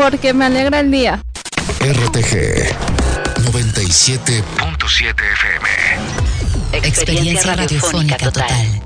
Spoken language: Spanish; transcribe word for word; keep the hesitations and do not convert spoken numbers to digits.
porque me alegra el día. R T G noventa y siete punto siete F M. Experiencia radiofónica total.